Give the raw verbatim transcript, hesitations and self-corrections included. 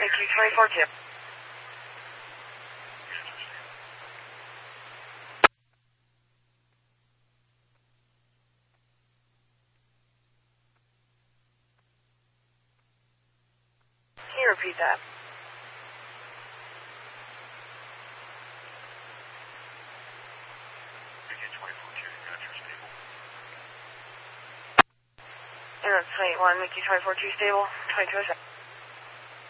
Mickey twenty-four two. Can you repeat that? Mickey twenty-four two, got your stable. And that's twenty-one, Mickey twenty-four two stable, twenty-two oh seven.